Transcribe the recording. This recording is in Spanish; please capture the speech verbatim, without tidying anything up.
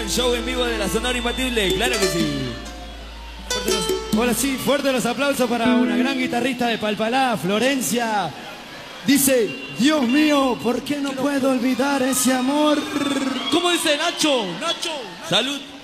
el show en vivo de la Sonora Imbatible, claro que sí. Fuerte los... Ahora sí, fuerte los aplausos para una gran guitarrista de Palpalá, Florencia. Dice, Dios mío, ¿por qué no puedo olvidar ese amor? ¿Cómo dice Nacho? Nacho. Salud.